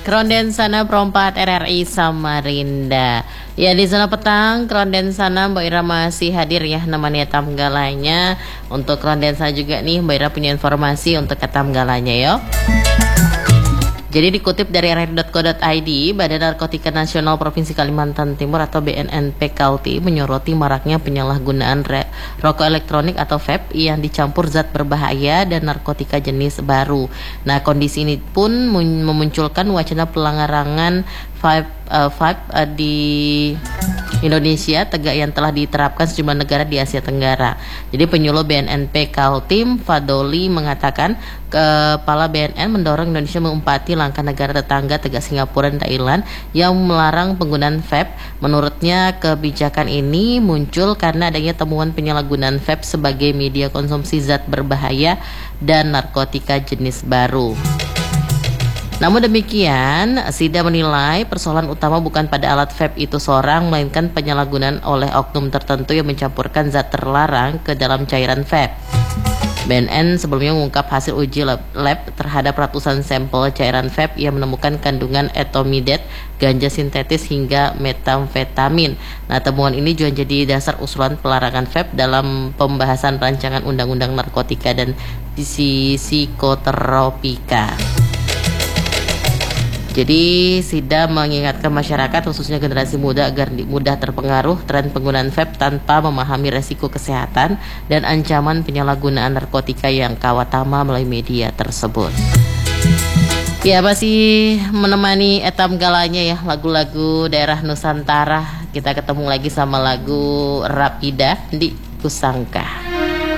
Krondensana Perompat RRI Samarinda. Ya, di zona petang Krondensana Mbak Ira masih hadir ya, namanya tamgalanya. Untuk Krondensana juga nih Mbak Ira punya informasi untuk tamgalanya yo. Jadi dikutip dari rri.co.id, Badan Narkotika Nasional Provinsi Kalimantan Timur atau BNNP Kalti menyoroti maraknya penyalahgunaan rokok elektronik atau vape yang dicampur zat berbahaya dan narkotika jenis baru. Nah, kondisi ini pun memunculkan wacana pelanggaran vape di Indonesia tegak yang telah diterapkan sejumlah negara di Asia Tenggara. Jadi penyuluh BNNP Kaltim Fadoli mengatakan Kepala BNN mendorong Indonesia mengumpati langkah negara tetangga tegak Singapura dan Thailand yang melarang penggunaan vape. Menurutnya kebijakan ini muncul karena adanya temuan penyalahgunaan vape sebagai media konsumsi zat berbahaya dan narkotika jenis baru. Namun demikian, SIDA menilai persoalan utama bukan pada alat vape itu seorang, melainkan penyalahgunaan oleh oknum tertentu yang mencampurkan zat terlarang ke dalam cairan vape. BNN sebelumnya mengungkap hasil uji lab terhadap ratusan sampel cairan vape yang menemukan kandungan ethylmidet, ganja sintetis hingga metamfetamin. Nah, temuan ini juga jadi dasar usulan pelarangan vape dalam pembahasan rancangan undang-undang narkotika dan psikotropika. Jadi SIDA mengingatkan masyarakat khususnya generasi muda agar mudah terpengaruh tren penggunaan vape tanpa memahami resiko kesehatan dan ancaman penyalahgunaan narkotika yang kawatama melalui media tersebut. Ya, masih menemani etam galanya ya lagu-lagu daerah Nusantara. Kita ketemu lagi sama lagu Rapida di Kusangka.